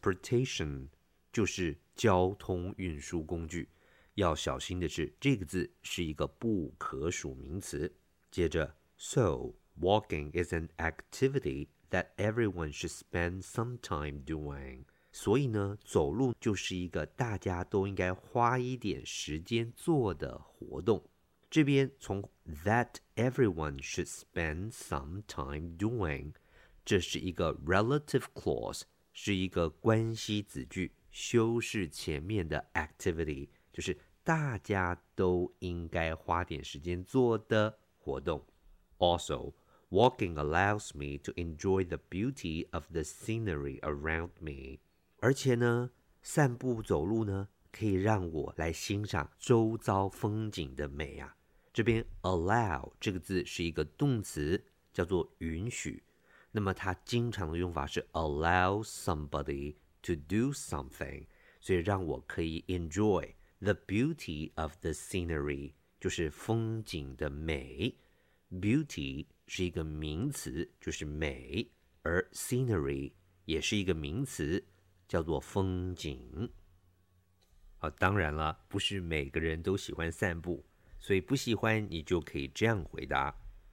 transportation 就是交通运输工具。要小心的是，这个字是一个不可数名词。接着 So, walking is an activity that everyone should spend some time doing. 所以呢，走路就是一个大家都应该花一点时间做的活动。这边从 that everyone should spend some time doing， 这是一个 relative clause， 是一个关系子句，修饰前面的 activity， 就是大家都应该花点时间做的活动。Also, walking allows me to enjoy the beauty of the scenery around me. 而且呢，散步走路呢，可以让我来欣赏周遭风景的美啊。这边 allow 这个字是一个动词，叫做允许。那么它经常的用法是 allow somebody to do something， 所以让我可以 enjoy the beauty of the scenery， 就是风景的美。Beauty 是一个名词，就是美，而 scenery 也是一个名词，叫做风景。当然了，不是每个人都喜欢散步，所以不喜欢你就可以这样回答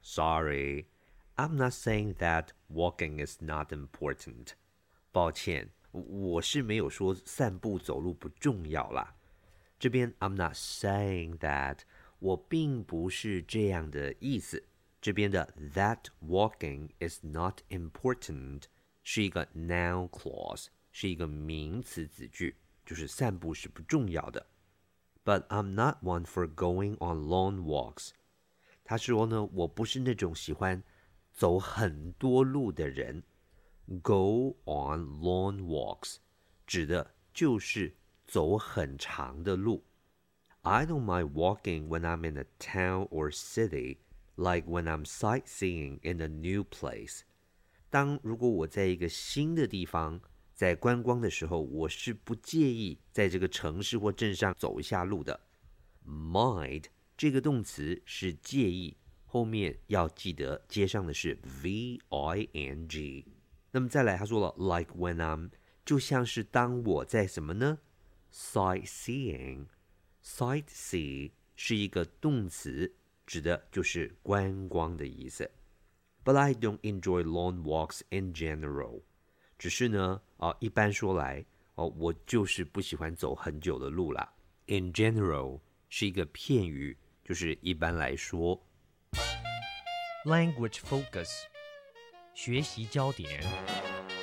Sorry, I'm not saying that walking is not important. 抱歉，我是没有说散步走路不重要啦。这边 I'm not saying that， 我并不是这样的意思。这边的 that walking is not important 是一个 noun clause， 是一个名词子句，就是散步是不重要的。But I'm not one for going on long walks. 他说呢，我不是那种喜欢走很多路的人。Go on long walks 指的就是走很长的路。I don't mind walking when I'm in a town or city, like when I'm sightseeing in a new place. 如果我在一个新的地方，在观光的时候，我是不介意在这个城市或镇上走一下路的。Mind 这个动词是介意，后面要记得接上的是 V-I-N-G。那么再来，他说了 like when I'm， 就像是当我在什么呢？ Sightseeing。 Sightsee 是一个动词，指的就是观光的意思。But I don't enjoy long walks in general。 只是呢，一般说来，我就是不喜欢走很久的路啦。In general 是一个片语，就是一般来说。 Language focus， 学习焦点。